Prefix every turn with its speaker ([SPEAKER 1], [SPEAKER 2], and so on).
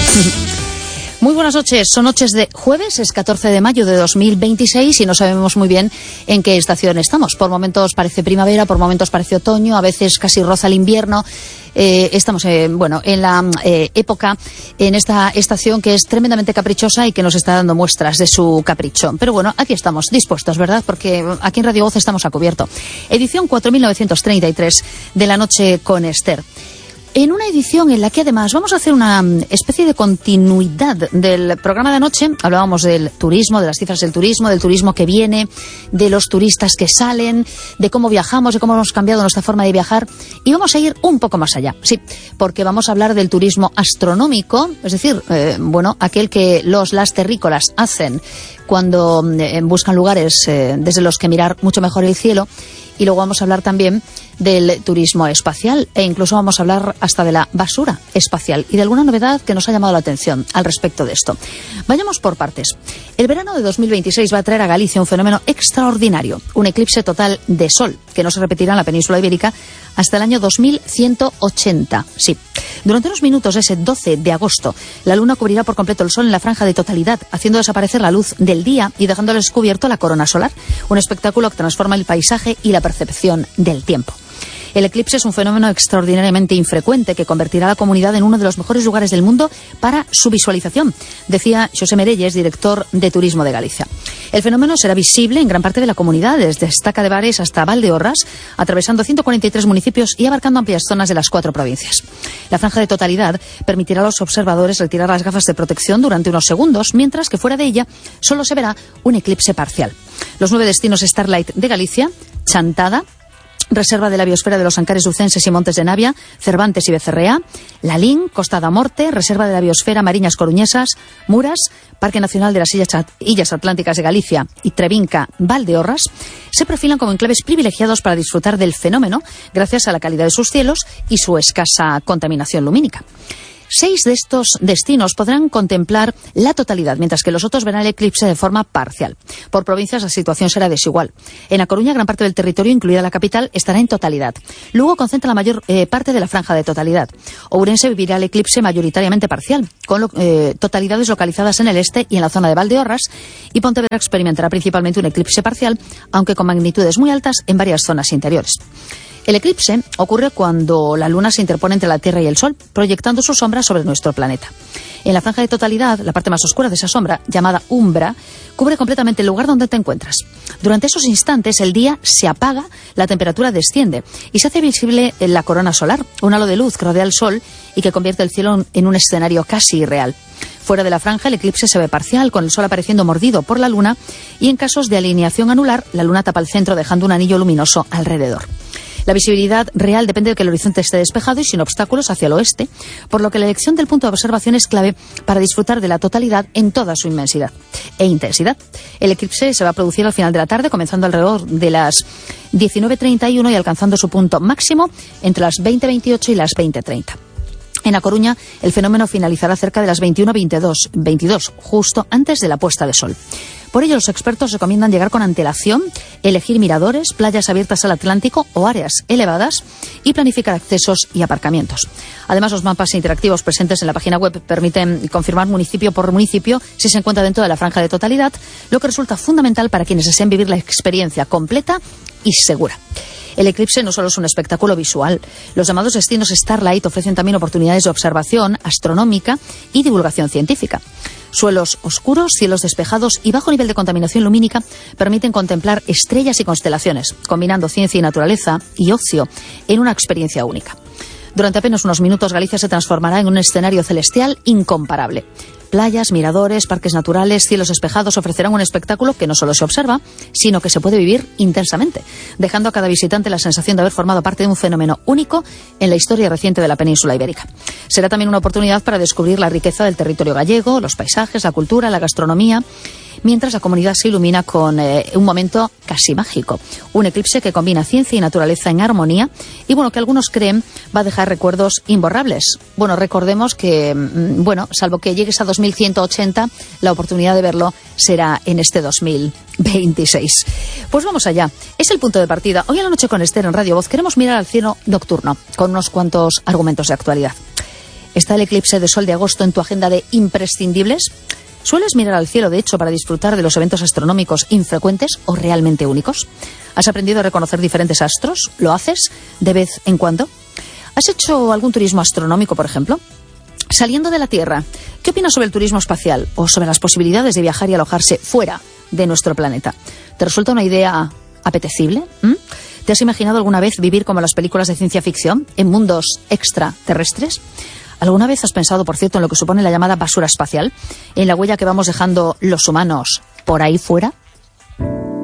[SPEAKER 1] Muy buenas noches, son noches de jueves, es 14 de mayo de 2026 y no sabemos muy bien en qué estación estamos. Por momentos parece primavera, por momentos parece otoño, a veces casi roza el invierno. Estamos en la época, en esta estación que es tremendamente caprichosa y que nos está dando muestras de su capricho. Pero bueno, aquí estamos, dispuestos, ¿verdad? Porque aquí en Radio Voz estamos a cubierto. Edición 4933 de la noche con Esther. En una edición en la que además vamos a hacer una especie de continuidad del programa de anoche. Hablábamos del turismo, de las cifras del turismo que viene, de los turistas que salen, de cómo viajamos, de cómo hemos cambiado nuestra forma de viajar. Y vamos a ir un poco más allá, sí, porque vamos a hablar del turismo astronómico, es decir, aquel que las terrícolas hacen cuando buscan lugares desde los que mirar mucho mejor el cielo. Y luego vamos a hablar también del turismo espacial e incluso vamos a hablar hasta de la basura espacial y de alguna novedad que nos ha llamado la atención al respecto de esto. Vayamos por partes. El verano de 2026 va a traer a Galicia un fenómeno extraordinario, un eclipse total de sol, que no se repetirá en la península ibérica hasta el año 2180. Sí. Durante unos minutos, ese 12 de agosto, la luna cubrirá por completo el sol en la franja de totalidad, haciendo desaparecer la luz del día y dejando al descubierto la corona solar, un espectáculo que transforma el paisaje y la percepción del tiempo. El eclipse es un fenómeno extraordinariamente infrecuente que convertirá a la comunidad en uno de los mejores lugares del mundo para su visualización, decía Xosé Merelles, director de Turismo de Galicia. El fenómeno será visible en gran parte de la comunidad, desde Estaca de Bares hasta Valdeorras, atravesando 143 municipios y abarcando amplias zonas de las 4 provincias. La franja de totalidad permitirá a los observadores retirar las gafas de protección durante unos segundos, mientras que fuera de ella solo se verá un eclipse parcial. Los 9 destinos Starlight de Galicia, Chantada, Reserva de la Biosfera de los Ancares Ucenses y Montes de Navia, Cervantes y Becerrea, Lalín, Costa da Morte, Reserva de la Biosfera Mariñas Coruñesas, Muras, Parque Nacional de las Illas Atlánticas de Galicia y Trevinca, Valdeorras, se perfilan como enclaves privilegiados para disfrutar del fenómeno gracias a la calidad de sus cielos y su escasa contaminación lumínica. 6 de estos destinos podrán contemplar la totalidad, mientras que los otros verán el eclipse de forma parcial. Por provincias la situación será desigual. En A Coruña, gran parte del territorio, incluida la capital, estará en totalidad. Lugo concentra la mayor parte de la franja de totalidad. Ourense vivirá el eclipse mayoritariamente parcial, con totalidades localizadas en el este y en la zona de Valdeorras, y Pontevedra experimentará principalmente un eclipse parcial, aunque con magnitudes muy altas en varias zonas interiores. El eclipse ocurre cuando la luna se interpone entre la Tierra y el Sol, proyectando su sombra sobre nuestro planeta. En la franja de totalidad, la parte más oscura de esa sombra, llamada umbra, cubre completamente el lugar donde te encuentras. Durante esos instantes, el día se apaga, la temperatura desciende y se hace visible la corona solar, un halo de luz que rodea el Sol y que convierte el cielo en un escenario casi irreal. Fuera de la franja, el eclipse se ve parcial, con el Sol apareciendo mordido por la luna, y en casos de alineación anular, la luna tapa el centro dejando un anillo luminoso alrededor. La visibilidad real depende de que el horizonte esté despejado y sin obstáculos hacia el oeste, por lo que la elección del punto de observación es clave para disfrutar de la totalidad en toda su inmensidad e intensidad. El eclipse se va a producir al final de la tarde, comenzando alrededor de las 19:31 y alcanzando su punto máximo entre las 20:28 y las 20:30. En A Coruña, el fenómeno finalizará cerca de las 21:22, justo antes de la puesta de sol. Por ello, los expertos recomiendan llegar con antelación, elegir miradores, playas abiertas al Atlántico o áreas elevadas y planificar accesos y aparcamientos. Además, los mapas interactivos presentes en la página web permiten confirmar municipio por municipio si se encuentra dentro de la franja de totalidad, lo que resulta fundamental para quienes deseen vivir la experiencia completa y segura. El eclipse no solo es un espectáculo visual. Los llamados destinos Starlight ofrecen también oportunidades de observación astronómica y divulgación científica. Suelos oscuros, cielos despejados y bajo nivel de contaminación lumínica permiten contemplar estrellas y constelaciones, combinando ciencia y naturaleza y ocio en una experiencia única. Durante apenas unos minutos, Galicia se transformará en un escenario celestial incomparable. Playas, miradores, parques naturales, cielos despejados ofrecerán un espectáculo que no solo se observa, sino que se puede vivir intensamente, dejando a cada visitante la sensación de haber formado parte de un fenómeno único en la historia reciente de la península ibérica. Será también una oportunidad para descubrir la riqueza del territorio gallego, los paisajes, la cultura, la gastronomía, mientras la comunidad se ilumina con un momento casi mágico. Un eclipse que combina ciencia y naturaleza en armonía y, que algunos creen va a dejar recuerdos imborrables. Recordemos que, salvo que llegues a 2180, la oportunidad de verlo será en este 2026. Pues vamos allá. Es el punto de partida. Hoy a la noche con Esther en Radio Voz queremos mirar al cielo nocturno con unos cuantos argumentos de actualidad. ¿Está el eclipse de sol de agosto en tu agenda de imprescindibles? ¿Sueles mirar al cielo, de hecho, para disfrutar de los eventos astronómicos infrecuentes o realmente únicos? ¿Has aprendido a reconocer diferentes astros? ¿Lo haces de vez en cuando? ¿Has hecho algún turismo astronómico, por ejemplo? Saliendo de la Tierra, ¿qué opinas sobre el turismo espacial o sobre las posibilidades de viajar y alojarse fuera de nuestro planeta? ¿Te resulta una idea apetecible? ¿Te has imaginado alguna vez vivir como en las películas de ciencia ficción, en mundos extraterrestres? ¿Alguna vez has pensado, por cierto, en lo que supone la llamada basura espacial, en la huella que vamos dejando los humanos por ahí fuera?